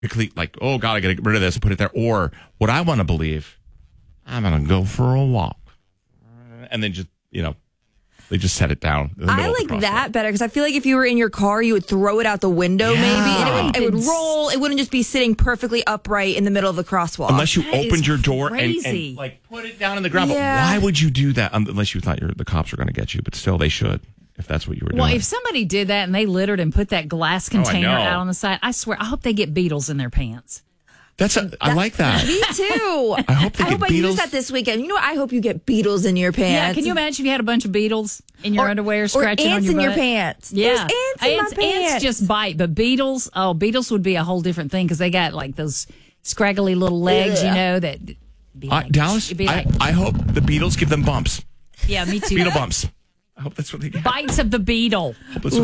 quickly, like, oh, God, I got to get rid of this and put it there. Or what I want to believe, I'm going to go for a walk. And then just, they just set it down. I like that better because I feel like if you were in your car, you would throw it out the window maybe, and it would roll. It wouldn't just be sitting perfectly upright in the middle of the crosswalk. Unless you opened your door and like put it down in the ground. Yeah. But why would you do that? Unless you thought the cops were going to get you. But still, they should if that's what you were doing. Well, if somebody did that and they littered and put that glass container out on the side, I swear, I hope they get beetles in their pants. I like that. Me too. I hope they get I use that this weekend. You know what? I hope you get beetles in your pants. Yeah, can you imagine if you had a bunch of beetles in your underwear scratching on your butt? Ants in your pants. Yeah. There's ants in my pants. Ants just bite, but beetles would be a whole different thing because they got like those scraggly little legs, that be like, Dallas, I hope the beetles give them bumps. Yeah, me too. Beetle bumps. I hope that's what they get. Bites of the beetle. Hope that's what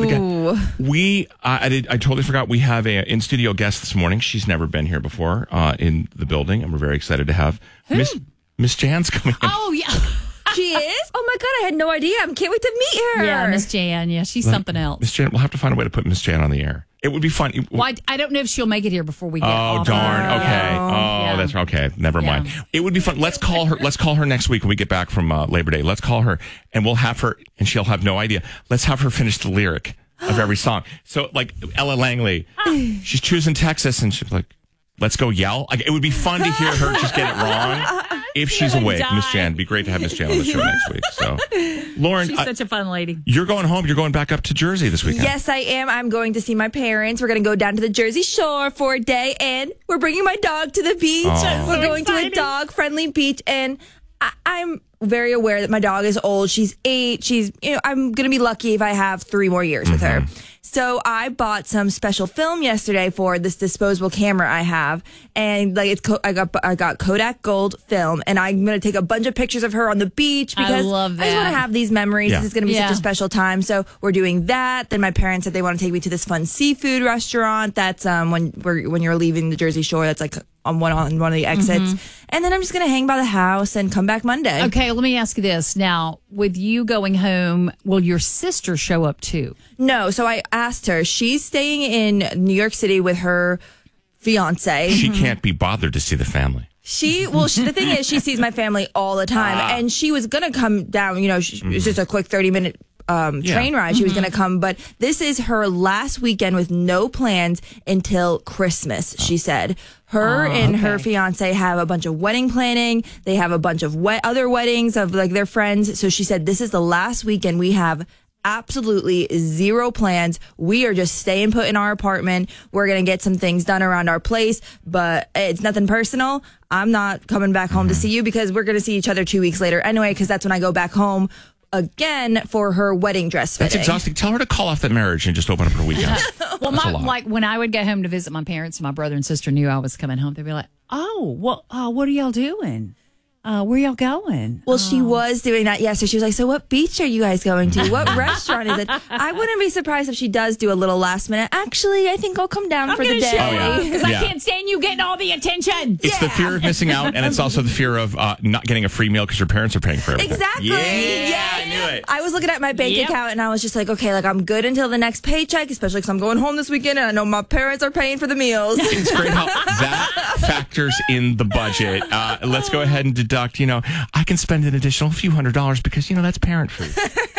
they get. I totally forgot. We have a in-studio guest this morning. She's never been here before in the building, and we're very excited to have Miss Jan's coming in. Oh, yeah. She is? Oh, my God. I had no idea. I can't wait to meet her. Yeah, Miss Jan. Yeah, she's something else. Miss Jan, we'll have to find a way to put Miss Jan on the air. It would be fun. Well, I don't know if she'll make it here before we get off. Oh, darn. Okay. That's okay. Never mind. It would be fun. Let's call her next week when we get back from Labor Day. Let's call her, and we'll have her, and she'll have no idea. Let's have her finish the lyric of every song. So, like Ella Langley, she's choosing Texas, and she's like, let's go yell. Like, it would be fun to hear her just get it wrong. If she's awake, Miss Jan, it'd be great to have Miss Jan on the show next week. So, Lauren, she's such a fun lady. You're going home. You're going back up to Jersey this weekend. Yes, I am. I'm going to see my parents. We're going to go down to the Jersey Shore for a day, and we're bringing my dog to the beach. We're going to a dog-friendly beach, and I'm very aware that my dog is old. She's 8. I'm going to be lucky if I have 3 more years with her. So I bought some special film yesterday for this disposable camera I have, and I got Kodak Gold film, and I'm going to take a bunch of pictures of her on the beach because I love that. I just want to have these memories. Yeah. This is going to be such a special time. So we're doing that. Then my parents said they want to take me to this fun seafood restaurant. That's when you're leaving the Jersey Shore. That's like on one of the exits. And then I'm just going to hang by the house and come back Monday. Okay, let me ask you this. Now, with you going home, will your sister show up too? No, so I asked her. She's staying in New York City with her fiance. She can't be bothered to see the family. The thing is, she sees my family all the time, and she was going to come down, it's just a quick 30-minute train ride. She was going to come, but this is her last weekend with no plans until Christmas, she said. Her and her fiance have a bunch of wedding planning. They have a bunch of other weddings of like their friends. So she said, this is the last weekend we have absolutely zero plans. We are just staying put in our apartment. We're going to get some things done around our place, but it's nothing personal. I'm not coming back home to see you because we're going to see each other 2 weeks later anyway, because that's when I go back home again for her wedding dress fitting. That's exhausting. Tell her to call off that marriage and just open up her weekends. Well, like when I would go home to visit my parents, my brother and sister knew I was coming home. They'd be like, what are y'all doing? Where y'all going? Well, she was doing that yesterday. She was like, so what beach are you guys going to? What restaurant is it? I wouldn't be surprised if she does do a little last minute. Actually, I think I'll come down for the day. Because I can't stand you getting all the attention. It's the fear of missing out, and it's also the fear of not getting a free meal because your parents are paying for everything. Exactly. Yeah, I knew it. I was looking at my bank account, and I was just like, okay, I'm good until the next paycheck, especially because I'm going home this weekend, and I know my parents are paying for the meals. It's great how that factors in the budget. Let's go ahead and deduct, I can spend an additional few $100s because, that's parent food.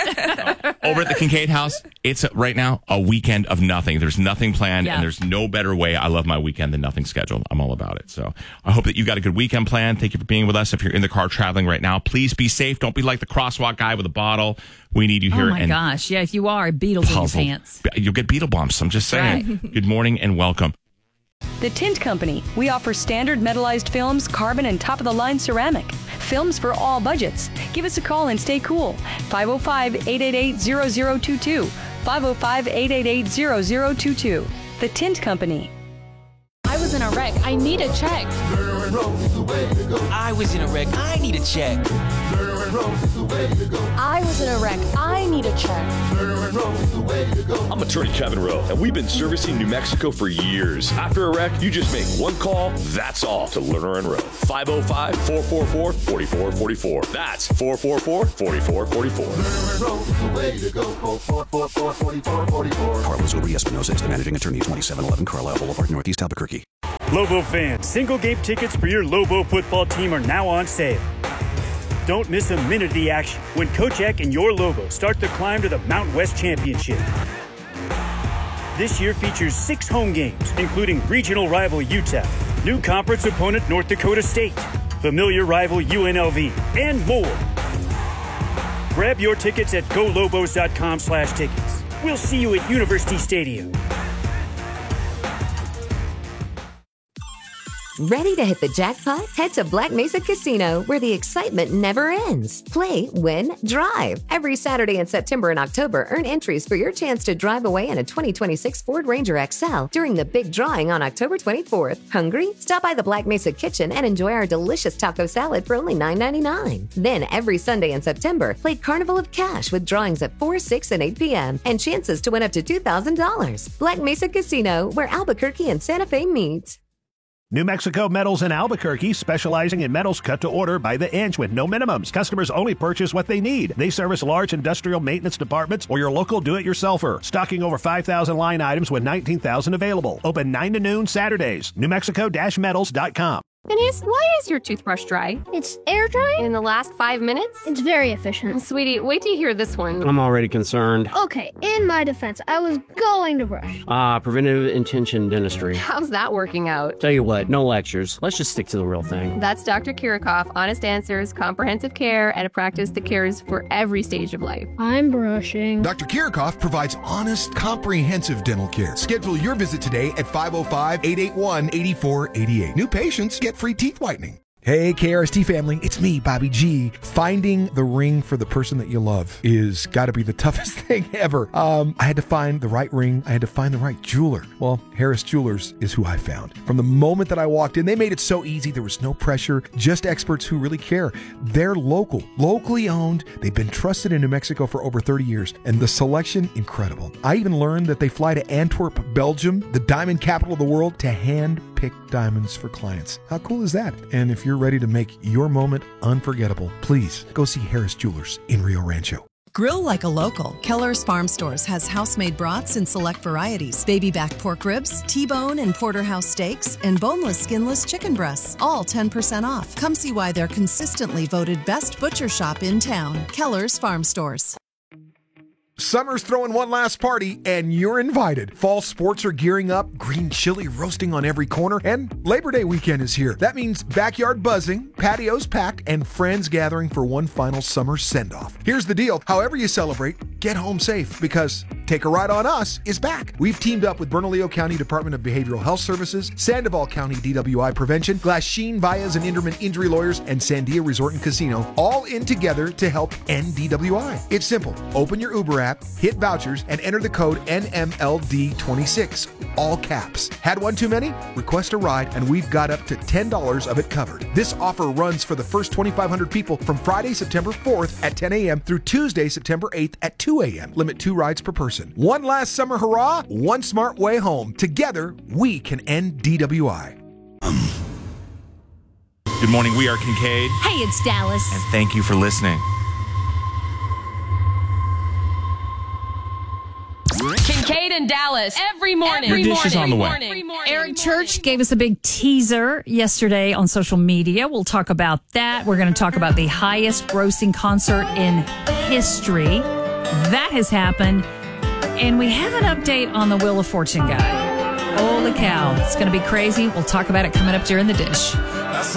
Over at the Kincaid house, it's right now a weekend of nothing. There's nothing planned, and there's no better way. I love my weekend than nothing scheduled. I'm all about it. So I hope that you got a good weekend planned. Thank you for being with us. If you're in the car traveling right now, please be safe. Don't be like the crosswalk guy with a bottle. We need you here. Oh, my gosh. Yeah, if you are, beetles in your pants. You'll get beetle bumps. I'm just saying. Right. Good morning and welcome. The Tint Company. We offer standard metallized films, carbon, and top-of-the-line ceramic. Films for all budgets. Give us a call and stay cool. 505-888-0022. 505-888-0022. The Tint Company. I was in a wreck. I need a check. I was in a wreck. I need a check. I was in a wreck. I need a check. I'm attorney Kevin Rowe, and we've been servicing New Mexico for years. After a wreck, you just make one call, that's all, to Lerner and Rowe. 505-444-4444. That's 444-4444. Carlos Uri Espinosa is the managing attorney, 2711 Carlisle Boulevard, Northeast Albuquerque. Lobo fans, single game tickets for your Lobo football team are now on sale. Don't miss a minute of the action when Coach Eck and your Lobos start the climb to the Mountain West Championship. This year features 6 home games, including regional rival Utah, new conference opponent North Dakota State, familiar rival UNLV, and more. Grab your tickets at golobos.com/tickets. We'll see you at University Stadium. Ready to hit the jackpot? Head to Black Mesa Casino, where the excitement never ends. Play, win, drive. Every Saturday in September and October, earn entries for your chance to drive away in a 2026 Ford Ranger XL during the big drawing on October 24th. Hungry? Stop by the Black Mesa Kitchen and enjoy our delicious taco salad for only $9.99. Then, every Sunday in September, play Carnival of Cash with drawings at 4, 6, and 8 p.m. and chances to win up to $2,000. Black Mesa Casino, where Albuquerque and Santa Fe meet. New Mexico Metals in Albuquerque, specializing in metals cut to order by the inch with no minimums. Customers only purchase what they need. They service large industrial maintenance departments or your local do-it-yourselfer. Stocking over 5,000 line items with 19,000 available. Open 9 to noon Saturdays. NewMexico-metals.com. Denise, why is your toothbrush dry? It's air drying? In the last 5 minutes? It's very efficient. Sweetie, wait till you hear this one. I'm already concerned. Okay, in my defense, I was going to brush. Preventive intention dentistry. How's that working out? Tell you what, no lectures. Let's just stick to the real thing. That's Dr. Kirikoff, honest answers, comprehensive care, and a practice that cares for every stage of life. I'm brushing. Dr. Kirikoff provides honest, comprehensive dental care. Schedule your visit today at 505-881-8488. New patients get free teeth whitening. Hey, KRST family, it's me, Bobby G. Finding the ring for the person that you love is got to be the toughest thing ever. I had to find the right ring. I had to find the right jeweler. Well, Harris Jewelers is who I found. From the moment that I walked in, they made it so easy. There was no pressure, just experts who really care. They're locally owned. They've been trusted in New Mexico for over 30 years, and the selection, incredible. I even learned that they fly to Antwerp, Belgium, the diamond capital of the world, to hand pick diamonds for clients. How cool is that? And if you're ready to make your moment unforgettable, please go see Harris Jewelers in Rio Rancho. Grill like a local. Keller's Farm Stores has house-made brats in select varieties, baby back pork ribs, T-bone and porterhouse steaks, and boneless, skinless chicken breasts, all 10% off. Come see why they're consistently voted best butcher shop in town. Keller's Farm Stores. Summer's throwing one last party, and you're invited. Fall sports are gearing up, green chili roasting on every corner, and Labor Day weekend is here. That means backyard buzzing, patios packed, and friends gathering for one final summer send-off. Here's the deal. However you celebrate, get home safe, because Take a Ride on Us is back. We've teamed up with Bernalillo County Department of Behavioral Health Services, Sandoval County DWI Prevention, Glasheen, Baez and Inderman Injury Lawyers, and Sandia Resort and Casino, all in together to help end DWI. It's simple. Open your Uber app, hit vouchers, and enter the code NMLD26, all caps. Had one too many? Request a ride, and we've got up to $10 of it covered. This offer runs for the first 2,500 people from Friday, September 4th at 10 a.m. through Tuesday, September 8th at 2 a.m. Limit 2 rides per person. One last summer hurrah, one smart way home. Together, we can end DWI. Good morning. We are Kincaid. Hey, it's Dallas. And thank you for listening. Kincaid and Dallas every morning. Your dish is on the way. Eric Church gave us a big teaser yesterday on social media. We'll talk about that. We're going to talk about the highest grossing concert in history. That has happened. And we have an update on the Wheel of Fortune guy. Holy cow. It's going to be crazy. We'll talk about it coming up during the dish.